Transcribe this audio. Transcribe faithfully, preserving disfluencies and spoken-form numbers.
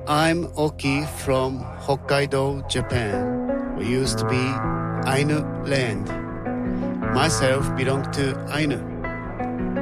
I'm Oki from Hokkaido, Japan. We used to be Ainu land. Myself belong to Ainu.